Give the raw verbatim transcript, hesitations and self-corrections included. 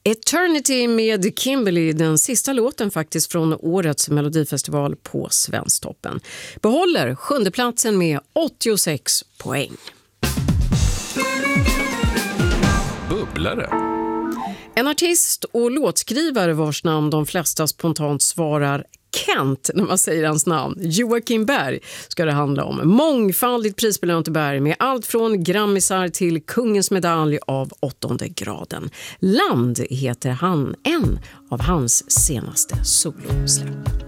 Eternity med Kimberly, den sista låten faktiskt från årets Melodifestival på Svensktoppen. Behåller sjundeplatsen med åttiosex poäng. Bubblare. En artist och låtskrivare vars namn de flesta spontant svarar Kent när man säger hans namn. Joakim Berg ska det handla om. Mångfaldigt prisbelönt Berg med allt från grammisar till kungens medalj av åttonde graden. Land heter han, en av hans senaste solosläpp.